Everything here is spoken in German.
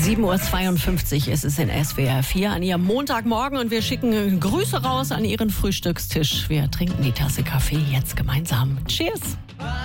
7:52 Uhr ist es in SWR 4 an Ihrem Montagmorgen und wir schicken Grüße raus an Ihren Frühstückstisch. Wir trinken die Tasse Kaffee jetzt gemeinsam. Cheers!